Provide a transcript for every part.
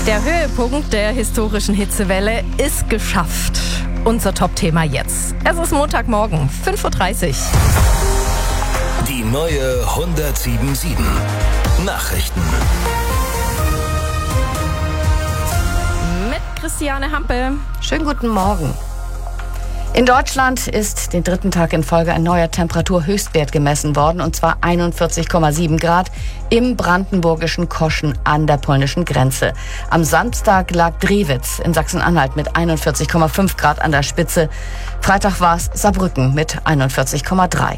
Der Höhepunkt der historischen Hitzewelle ist geschafft. Unser Top-Thema jetzt. Es ist Montagmorgen, 5:30 Uhr. Die neue 107.7 Nachrichten. Mit Christiane Hampe. Schönen guten Morgen. In Deutschland ist den dritten Tag in Folge ein neuer Temperaturhöchstwert gemessen worden, und zwar 41,7 Grad im brandenburgischen Koschen an der polnischen Grenze. Am Samstag lag Drewitz in Sachsen-Anhalt mit 41,5 Grad an der Spitze. Freitag war es Saarbrücken mit 41,3.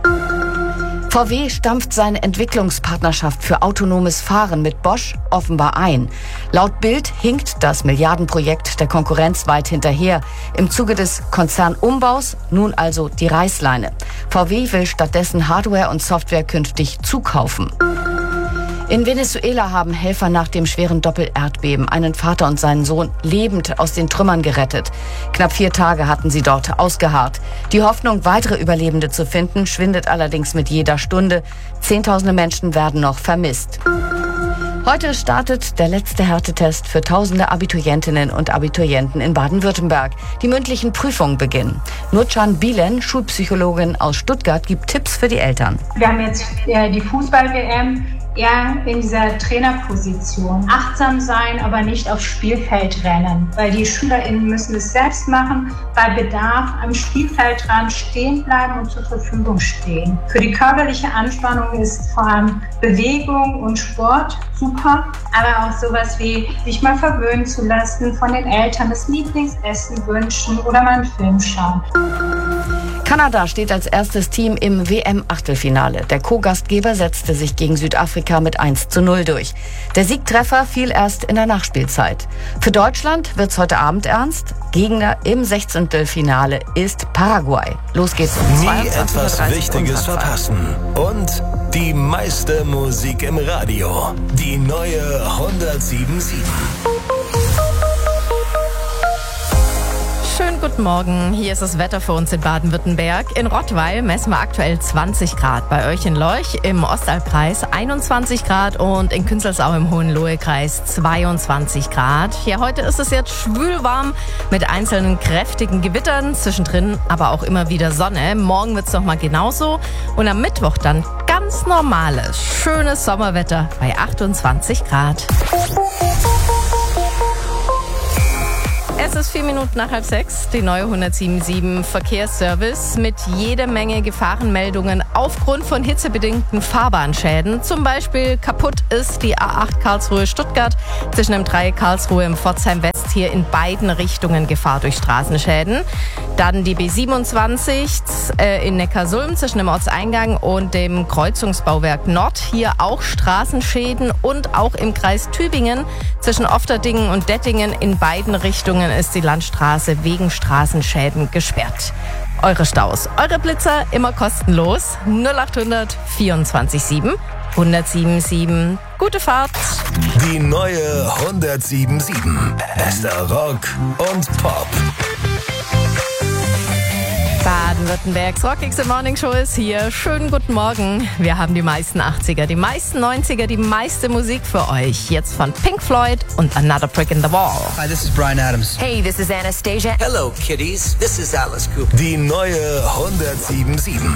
VW stampft seine Entwicklungspartnerschaft für autonomes Fahren mit Bosch offenbar ein. Laut Bild hinkt das Milliardenprojekt der Konkurrenz weit hinterher. Im Zuge des Konzernumbaus nun also die Reißleine. VW will stattdessen Hardware und Software künftig zukaufen. In Venezuela haben Helfer nach dem schweren Doppelerdbeben einen Vater und seinen Sohn lebend aus den Trümmern gerettet. Knapp 4 Tage hatten sie dort ausgeharrt. Die Hoffnung, weitere Überlebende zu finden, schwindet allerdings mit jeder Stunde. Zehntausende Menschen werden noch vermisst. Heute startet der letzte Härtetest für tausende Abiturientinnen und Abiturienten in Baden-Württemberg. Die mündlichen Prüfungen beginnen. Nurcan Bilen, Schulpsychologin aus Stuttgart, gibt Tipps für die Eltern. Wir haben jetzt die Fußball-WM. Eher in dieser Trainerposition. Achtsam sein, aber nicht aufs Spielfeld rennen. Weil die SchülerInnen müssen es selbst machen, bei Bedarf am Spielfeldrand stehen bleiben und zur Verfügung stehen. Für die körperliche Anspannung ist vor allem Bewegung und Sport super, aber auch sowas wie sich mal verwöhnen zu lassen, von den Eltern das Lieblingsessen wünschen oder mal einen Film schauen. Kanada steht als erstes Team im WM-Achtelfinale. Der Co-Gastgeber setzte sich gegen Südafrika mit 1:0 durch. Der Siegtreffer fiel erst in der Nachspielzeit. Für Deutschland wird's heute Abend ernst. Gegner im 16. ist Paraguay. Los geht's um 22:30 Uhr. Nie etwas Wichtiges verpassen. Und die meiste Musik im Radio. Die neue 107.7. Schönen guten Morgen. Hier ist das Wetter für uns in Baden-Württemberg. In Rottweil messen wir aktuell 20 Grad. Bei euch in Lorch im Ostalbkreis 21 Grad und in Künzelsau im Hohenlohe-Kreis 22 Grad. Ja, heute ist es jetzt schwülwarm mit einzelnen kräftigen Gewittern, zwischendrin aber auch immer wieder Sonne. Morgen wird es nochmal genauso und am Mittwoch dann ganz normales, schönes Sommerwetter bei 28 Grad. Es ist 4 Minuten nach 5:30, die neue 107.7 Verkehrsservice mit jeder Menge Gefahrenmeldungen aufgrund von hitzebedingten Fahrbahnschäden. Zum Beispiel kaputt ist die A8 Karlsruhe-Stuttgart zwischen dem Dreieck Karlsruhe im Pforzheim West, hier in beiden Richtungen Gefahr durch Straßenschäden. Dann die B27 in Neckarsulm zwischen dem Ortseingang und dem Kreuzungsbauwerk Nord, hier auch Straßenschäden, und auch im Kreis Tübingen zwischen Ofterdingen und Dettingen in beiden Richtungen ist die Landstraße wegen Straßenschäden gesperrt. Eure Staus, eure Blitzer immer kostenlos. 0800 24 7 107.7. Gute Fahrt. Die neue 107.7. Bester Rock und Pop. Baden-Württembergs rockigste Morningshow ist hier. Schönen guten Morgen. Wir haben die meisten 80er, die meisten 90er, die meiste Musik für euch. Jetzt von Pink Floyd und Another Brick in the Wall. Hi, this is Bryan Adams. Hey, this is Anastasia. Hello, kiddies. This is Alice Cooper. Die neue 107.7.